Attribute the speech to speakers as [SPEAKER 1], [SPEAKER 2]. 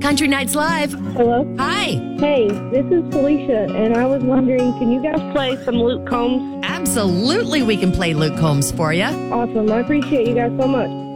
[SPEAKER 1] Country Nights Live.
[SPEAKER 2] Hello?
[SPEAKER 1] Hi.
[SPEAKER 2] Hey, this is Felicia, and I was wondering, can you guys play some Luke Combs?
[SPEAKER 1] Absolutely, we can play Luke Combs for you.
[SPEAKER 2] Awesome. I appreciate you guys so much.